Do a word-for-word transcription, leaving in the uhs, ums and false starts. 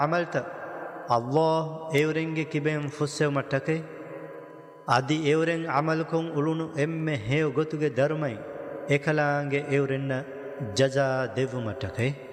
عملت الله ايورنگه كبين فسو متكي ادي ايورن عملكم ulunu emme heu gotuge dharmai ekalaange eorenna jaja devu matake